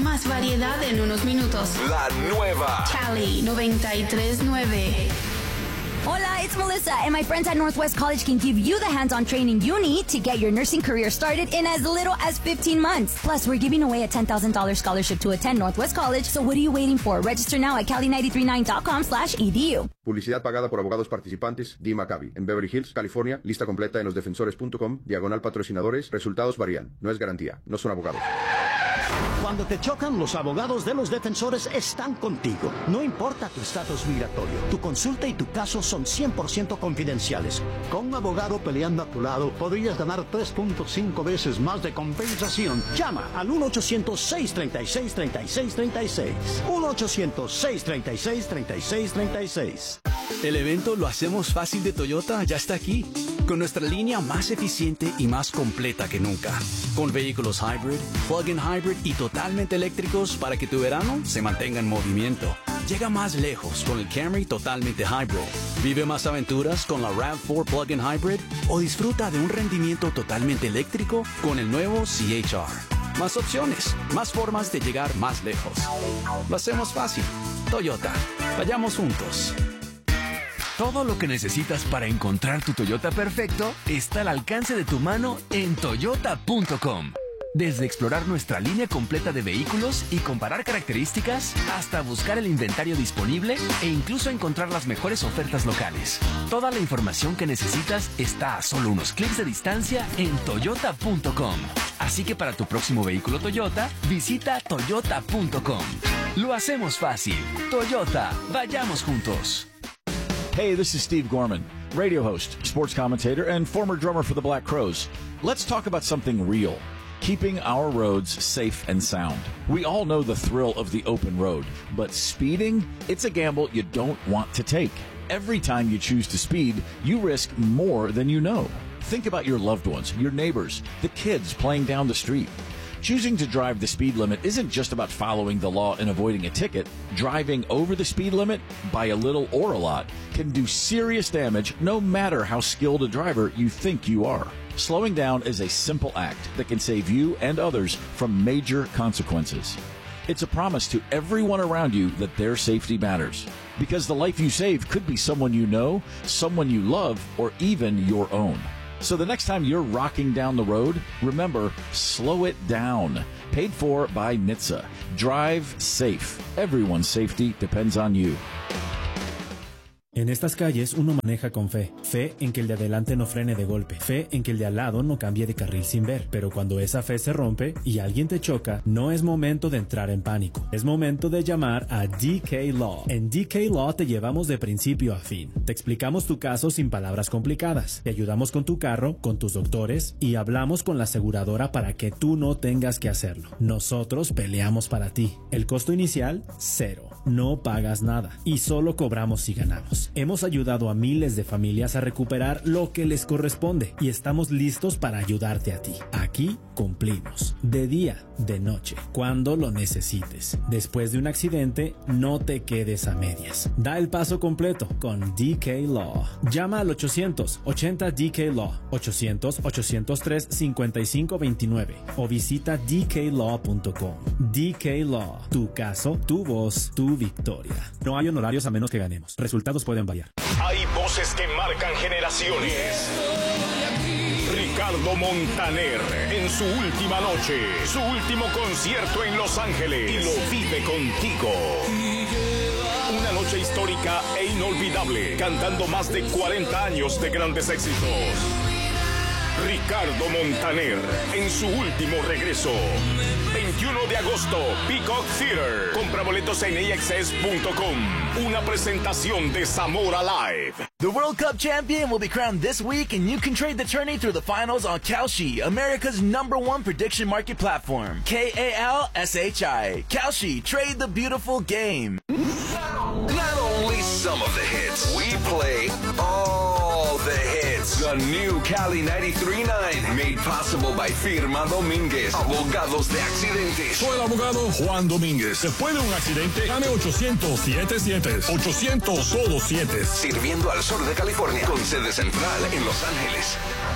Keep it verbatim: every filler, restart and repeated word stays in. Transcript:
Más variedad en unos minutos. La nueva Cali noventa y tres punto nueve. Hola, it's Melissa, and my friends at Northwest College can give you the hands-on training you need to get your nursing career started in as little as fifteen months. Plus, we're giving away a ten thousand dollars scholarship to attend Northwest College, so what are you waiting for? Register now at cali nine three nine dot com slash e d u. Publicidad pagada por abogados participantes, Dee Maccabi, en Beverly Hills, California. Lista completa en losdefensores punto com, diagonal patrocinadores. Resultados varían. No es garantía. No son abogados. Cuando te chocan, los abogados de los defensores están contigo. No importa tu estatus migratorio, tu consulta y tu caso son cien por ciento confidenciales. Con un abogado peleando a tu lado, podrías ganar tres punto cinco veces más de compensación. Llama al uno ochocientos, seis treinta y seis, treinta y seis treinta y seis. uno ochocientos, seis treinta y seis, treinta y seis treinta y seis. El evento Lo Hacemos Fácil de Toyota ya está aquí, con nuestra línea más eficiente y más completa que nunca, con vehículos hybrid, plug-in hybrid y totalmente eléctricos para que tu verano se mantenga en movimiento. Llega más lejos con el Camry totalmente hybrid. Vive más aventuras con la RAV cuatro plug-in hybrid o disfruta de un rendimiento totalmente eléctrico con el nuevo C H R. Más opciones, más formas de llegar más lejos. Lo hacemos fácil. Toyota. Vayamos juntos. Todo lo que necesitas para encontrar tu Toyota perfecto está al alcance de tu mano en toyota punto com. Desde explorar nuestra línea completa de vehículos y comparar características, hasta buscar el inventario disponible e incluso encontrar las mejores ofertas locales. Toda la información que necesitas está a solo unos clics de distancia en toyota punto com. Así que para tu próximo vehículo Toyota, visita toyota punto com. Lo hacemos fácil. Toyota, vayamos juntos. Hey, this is Steve Gorman, radio host, sports commentator, and former drummer for the Black Crowes. Let's talk about something real. Keeping our roads safe and sound. We all know the thrill of the open road, but speeding, it's a gamble you don't want to take. Every time you choose to speed, you risk more than you know. Think about your loved ones, your neighbors, the kids playing down the street. Choosing to drive the speed limit isn't just about following the law and avoiding a ticket. Driving over the speed limit, by a little or a lot, can do serious damage no matter how skilled a driver you think you are. Slowing down is a simple act that can save you and others from major consequences. It's a promise to everyone around you that their safety matters. Because the life you save could be someone you know, someone you love, or even your own. So the next time you're rocking down the road, remember, slow it down. Paid for by N H T S A. Drive safe. Everyone's safety depends on you. En estas calles uno maneja con fe, fe en que el de adelante no frene de golpe, fe en que el de al lado no cambie de carril sin ver, pero cuando esa fe se rompe y alguien te choca, no es momento de entrar en pánico, es momento de llamar a D K Law. En D K Law te llevamos de principio a fin, te explicamos tu caso sin palabras complicadas, te ayudamos con tu carro, con tus doctores y hablamos con la aseguradora para que tú no tengas que hacerlo. Nosotros peleamos para ti. El costo inicial, cero. No pagas nada y solo cobramos si ganamos. Hemos ayudado a miles de familias a recuperar lo que les corresponde y estamos listos para ayudarte a ti. Aquí cumplimos. De día, de noche, cuando lo necesites. Después de un accidente, no te quedes a medias. Da el paso completo con D K Law. Llama al ochocientos ochenta D K Law, ochocientos, ochocientos tres, cincuenta y cinco veintinueve o visita d k law punto com. D K Law. Tu caso, tu voz, tu victoria. No hay honorarios a menos que ganemos. Resultados pueden variar. Hay voces que marcan generaciones. Ricardo Montaner en su última noche, su último concierto en Los Ángeles, y lo vive contigo. Una noche histórica e inolvidable, cantando más de cuarenta años de grandes éxitos. Ricardo Montaner en su último regreso. veintiuno de agosto, Peacock Theater. Compra boletos en a x s punto com. Una presentación de Zamora Live. The World Cup champion will be crowned this week, and you can trade the tourney through the finals on Kalshi, America's number one prediction market platform. K A L S H I. Kalshi, trade the beautiful game. Not only some of the hits, we play all the hits. The new Cali ninety-three point nine, made possible by Firma Domínguez, abogados de accidentes. Soy el abogado Juan Domínguez. Después de un accidente, llame ochocientos, siete siete, ochocientos, todos siete. Sirviendo al sur de California, con sede central en Los Ángeles.